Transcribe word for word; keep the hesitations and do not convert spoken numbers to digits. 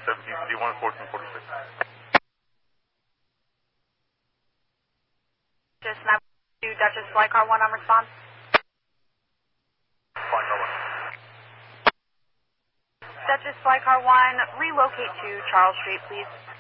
seventeen fifty-one, fourteen forty-six. Just nine two Duchess Flycar one on response. Flycar one. Duchess Flycar one, relocate to Charles Street, please.